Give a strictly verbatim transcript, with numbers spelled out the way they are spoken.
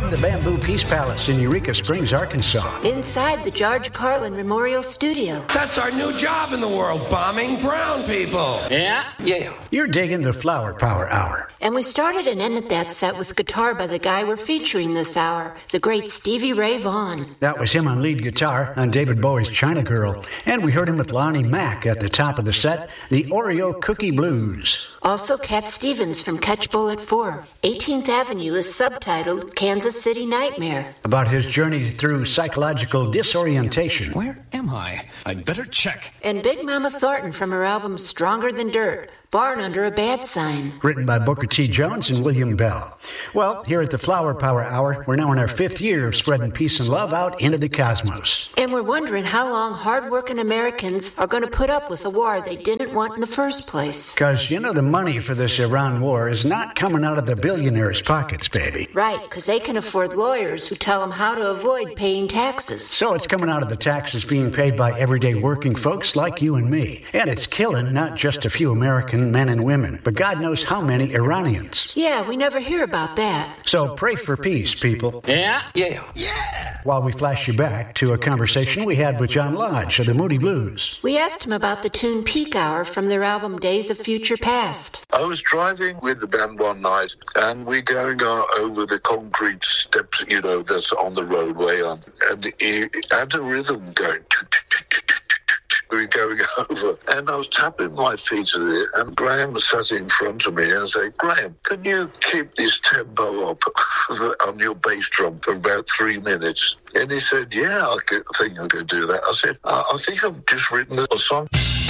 from the Bamboo Peace Palace in Eureka Springs, Arkansas. Inside the George Carlin Memorial Studio. That's our new job in the world, bombing brown people. Yeah? Yeah. You're digging the Flower Power Hour. And we started and ended that set with guitar by the guy we're featuring this hour, the great Stevie Ray Vaughan. That was him on lead guitar on David Bowie's China Girl. And we heard him with Lonnie Mack at the top of the set, the Oreo Cookie Blues. Also Cat Stevens from Catch Bullet four. eighteenth Avenue is subtitled Kansas City Nightmare. About his journey through psychological disorientation. Where am I? I'd better check. And Big Mama Thornton from her album Stronger Than Dirt, Barn Under a Bad Sign. Written by Booker T. Jones and William Bell. Well, here at the Flower Power Hour, we're now in our fifth year of spreading peace and love out into the cosmos. And we're wondering how long hard-working Americans are going to put up with a war they didn't want in the first place. Because, you know, the money for this Iran war is not coming out of the billionaires' pockets, baby. Right, because they can afford lawyers who tell them how to avoid paying taxes. So it's coming out of the taxes being paid by everyday working folks like you and me. And it's killing not just a few American men and women, but God knows how many Iranians. Yeah, we never hear about that. So pray for peace, people. Yeah? Yeah. Yeah! While we flash you back to a conversation we had with John Lodge of the Moody Blues. We asked him about the tune Peak Hour from their album Days of Future Past. I was driving with the band one night, and we're going uh, over the concrete steps, you know, that's on the roadway, on, and it had a rhythm going. We were going over, and I was tapping my feet to it, and Graham sat in front of me and said, Graham, can you keep this tempo up on your bass drum for about three minutes? And he said, yeah, I think I can do that. I said, I, I think I've just written a song.